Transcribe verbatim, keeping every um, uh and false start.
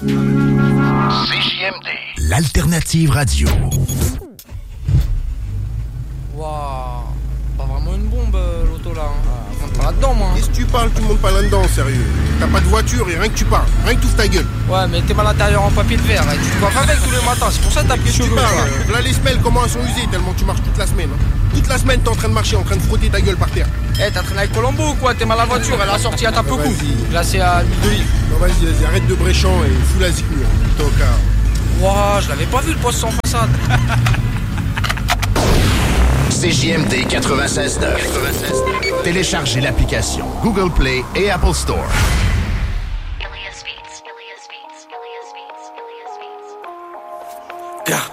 C J M D, l'alternative radio. Waouh, pas vraiment une bombe euh, l'auto là. Hein. Ah, je monte pas là-dedans moi. Et si tu parles, tu montes pas là-dedans, sérieux. T'as pas de voiture et rien que tu parles, rien que tu ouvres ta gueule. Ouais, mais t'es mal à l'intérieur en papier de verre, hein. Tu te vois pas avec tous les matins, c'est pour ça que t'as plus de Qu'est-ce que tu cheveux. parles là, les semelles, comment elles sont usées tellement tu marches toute la semaine. Hein. Toute la semaine, t'es en train de marcher, en train de frotter ta gueule par terre. Eh, hey, t'as traîné avec Colombo ou quoi? T'es mal à la voiture, elle a sorti à ta peu coup. Là, c'est à l'huile d'olive. Non, vas-y, vas-y, arrête de bréchant et fous la zigmure. Tocard. Wouah, je l'avais pas vu le poste sans façade. C J M D quatre-vingt-seize neuf. Téléchargez l'application Google Play et Apple Store. Yeah.